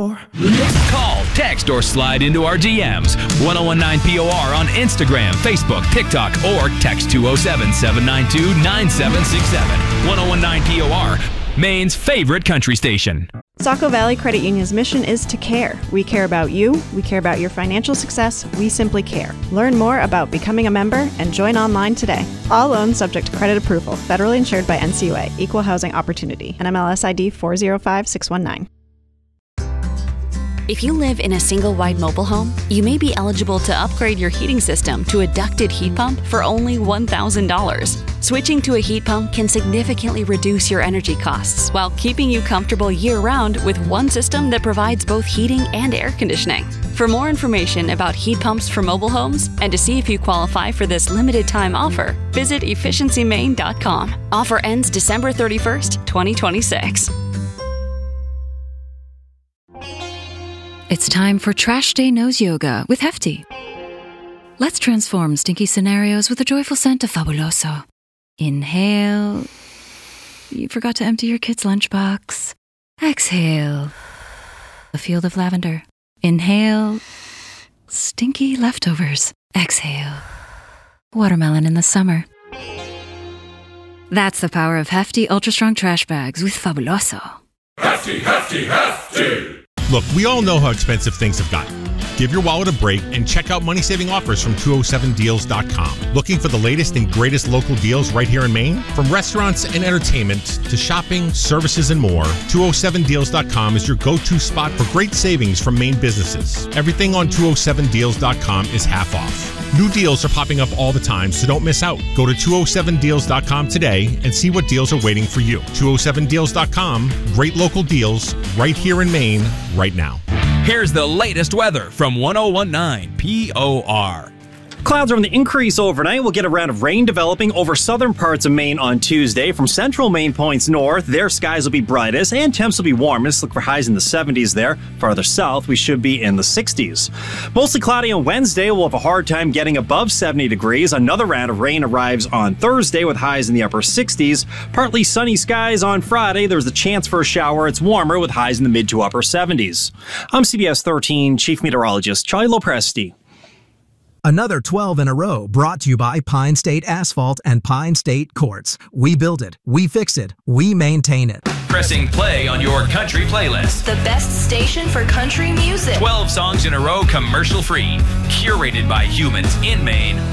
more. Call, text, or slide into our DMs. 1019 POR on Instagram, Facebook, TikTok, or text 207-792-9767. 1019 POR, Maine's favorite country station. Saco Valley Credit Union's mission is to care. We care about you. We care about your financial success. We simply care. Learn more about becoming a member and join online today. All loans subject to credit approval. Federally insured by NCUA. Equal Housing Opportunity. NMLS ID 405619. If you live in a single-wide mobile home, you may be eligible to upgrade your heating system to a ducted heat pump for only $1,000. Switching to a heat pump can significantly reduce your energy costs while keeping you comfortable year-round with one system that provides both heating and air conditioning. For more information about heat pumps for mobile homes and to see if you qualify for this limited-time offer, visit efficiencymaine.com. Offer ends December 31st, 2026. It's time for Trash Day Nose Yoga with Hefty. Let's transform stinky scenarios with a joyful scent of Fabuloso. Inhale. You forgot to empty your kid's lunchbox. Exhale. A field of lavender. Inhale. Stinky leftovers. Exhale. Watermelon in the summer. That's the power of Hefty Ultra Strong Trash Bags with Fabuloso. Hefty, hefty, hefty! Look, we all know how expensive things have gotten. Give your wallet a break and check out money-saving offers from 207deals.com. Looking for the latest and greatest local deals right here in Maine? From restaurants and entertainment to shopping, services, and more, 207deals.com is your go-to spot for great savings from Maine businesses. Everything on 207deals.com is half off. New deals are popping up all the time, so don't miss out. Go to 207deals.com today and see what deals are waiting for you. 207deals.com, great local deals right here in Maine, right now. Here's the latest weather from 1019 POR. Clouds are on the increase overnight. We'll get a round of rain developing over southern parts of Maine on Tuesday. From central Maine points north, their skies will be brightest and temps will be warmest. Look for highs in the 70s there. Farther south, we should be in the 60s. Mostly cloudy on Wednesday. We'll have a hard time getting above 70 degrees. Another round of rain arrives on Thursday with highs in the upper 60s. Partly sunny skies on Friday. There's a chance for a shower. It's warmer with highs in the mid to upper 70s. I'm CBS 13 Chief Meteorologist Charlie Lopresti. Another 12 in a row brought to you by Pine State Asphalt and Pine State Quartz. We build it, we fix it, we maintain it. Pressing play on your country playlist. The best station for country music. 12 songs in a row commercial free. Curated by humans in Maine